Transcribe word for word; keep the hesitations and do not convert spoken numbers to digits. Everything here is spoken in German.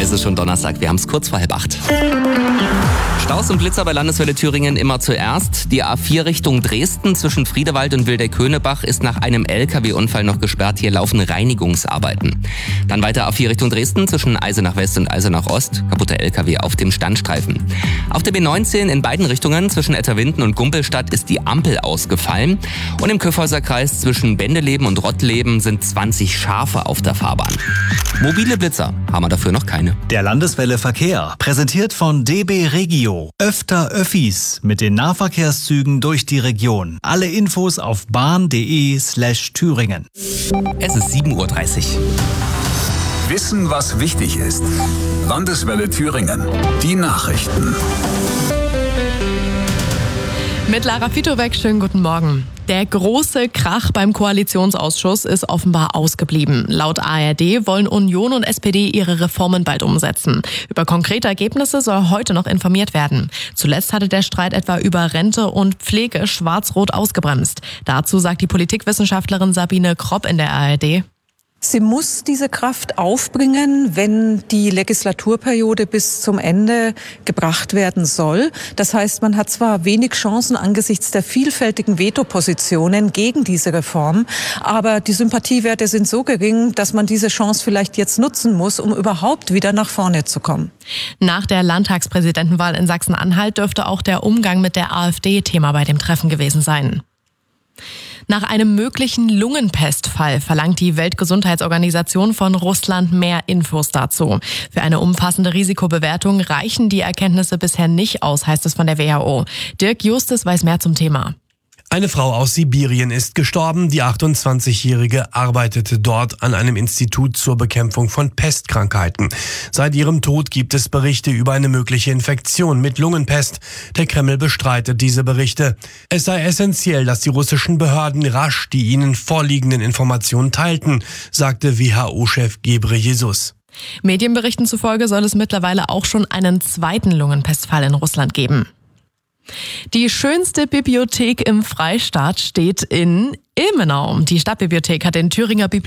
Es ist schon Donnerstag, wir haben es kurz vor halb acht. Staus und Blitzer bei Landeswelle Thüringen immer zuerst. Die A vier Richtung Dresden zwischen Friedewald und Wildeck-Höhnebach ist nach einem L K W-Unfall noch gesperrt. Hier laufen Reinigungsarbeiten. Dann weiter A vier Richtung Dresden zwischen Eisenach West und Eisenach Ost. Kaputter L K W auf dem Standstreifen. Auf der B neunzehn in beiden Richtungen zwischen Etterwinden und Gumpelstadt ist die Ampel ausgefallen. Und im Kyffhäuser Kreis zwischen Bendeleben und Rottleben sind zwanzig Schafe auf der Fahrbahn. Mobile Blitzer haben wir dafür noch keine. Der Landeswelle Verkehr, präsentiert von D B Regio. Öfter Öffis mit den Nahverkehrszügen durch die Region. Alle Infos auf bahn.de slash Thüringen. Es ist sieben Uhr dreißig. Wissen, was wichtig ist. Landeswelle Thüringen. Die Nachrichten. Mit Lara Fitowek, schönen guten Morgen. Der große Krach beim Koalitionsausschuss ist offenbar ausgeblieben. Laut A R D wollen Union und S P D ihre Reformen bald umsetzen. Über konkrete Ergebnisse soll heute noch informiert werden. Zuletzt hatte der Streit etwa über Rente und Pflege schwarz-rot ausgebremst. Dazu sagt die Politikwissenschaftlerin Sabine Kropp in der A R D. Sie muss diese Kraft aufbringen, wenn die Legislaturperiode bis zum Ende gebracht werden soll. Das heißt, man hat zwar wenig Chancen angesichts der vielfältigen Vetopositionen gegen diese Reform, aber die Sympathiewerte sind so gering, dass man diese Chance vielleicht jetzt nutzen muss, um überhaupt wieder nach vorne zu kommen. Nach der Landtagspräsidentenwahl in Sachsen-Anhalt dürfte auch der Umgang mit der AfD Thema bei dem Treffen gewesen sein. Nach einem möglichen Lungenpestfall verlangt die Weltgesundheitsorganisation von Russland mehr Infos dazu. Für eine umfassende Risikobewertung reichen die Erkenntnisse bisher nicht aus, heißt es von der W H O. Dirk Justus weiß mehr zum Thema. Eine Frau aus Sibirien ist gestorben. Die achtundzwanzigjährige arbeitete dort an einem Institut zur Bekämpfung von Pestkrankheiten. Seit ihrem Tod gibt es Berichte über eine mögliche Infektion mit Lungenpest. Der Kreml bestreitet diese Berichte. Es sei essentiell, dass die russischen Behörden rasch die ihnen vorliegenden Informationen teilten, sagte W H O-Chef Ghebreyesus. Medienberichten zufolge soll es mittlerweile auch schon einen zweiten Lungenpestfall in Russland geben. Die schönste Bibliothek im Freistaat steht in Ilmenau. Die Stadtbibliothek hat den Thüringer Bibliothek